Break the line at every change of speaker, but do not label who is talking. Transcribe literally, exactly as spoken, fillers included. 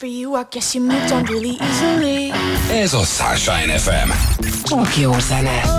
you, I guess you moved on really easily.
Ez a Sunshine ef em.
Csak jó zene.